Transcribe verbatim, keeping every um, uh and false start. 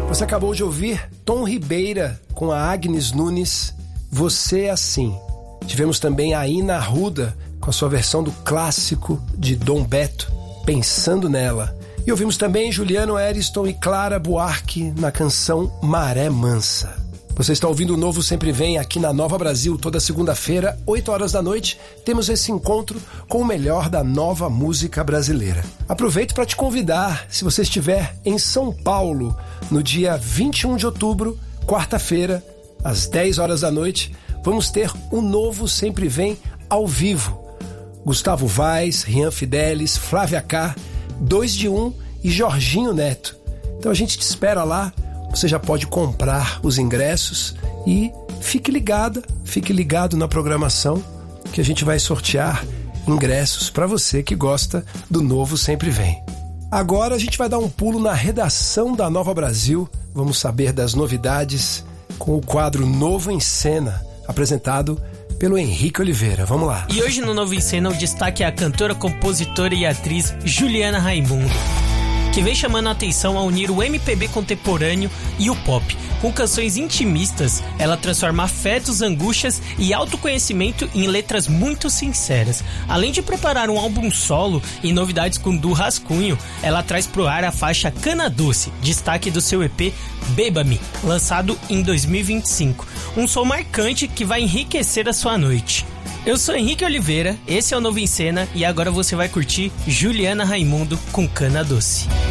Você acabou de ouvir Tom Ribeira com a Agnes Nunes, Você é Assim. Tivemos também a Ina Arruda com a sua versão do clássico de Dom Beto, Pensando Nela. E ouvimos também Juliano Ariston e Clara Buarque na canção Maré Mansa. Você está ouvindo o Novo Sempre Vem aqui na Nova Brasil, toda segunda-feira, oito horas da noite, temos esse encontro com o melhor da nova música brasileira. Aproveito para te convidar, se você estiver em São Paulo, no dia vinte e um de outubro, quarta-feira, às dez horas da noite, vamos ter o Novo Sempre Vem ao vivo. Gustavo Vaz, Rian Fidelis, Flávia K, dois de um e Jorginho Neto. Então a gente te espera lá. Você já pode comprar os ingressos e fique ligada, fique ligado na programação que a gente vai sortear ingressos para você que gosta do Novo Sempre Vem. Agora a gente vai dar um pulo na redação da Nova Brasil. Vamos saber das novidades com o quadro Novo em Cena, apresentado pelo Henrique Oliveira. Vamos lá. E hoje no Novo em Cena o destaque é a cantora, compositora e atriz Juliana Raimundo, que vem chamando a atenção a unir o M P B contemporâneo e o pop. Com canções intimistas, ela transforma afetos, angústias e autoconhecimento em letras muito sinceras. Além de preparar um álbum solo e novidades com Du Rascunho, ela traz pro ar a faixa Cana Doce, destaque do seu E P Beba-me, lançado em dois mil e vinte e cinco. Um som marcante que vai enriquecer a sua noite. Eu sou Henrique Oliveira, esse é o Novo em Cena e agora você vai curtir Juliana Raimundo com Cana Doce.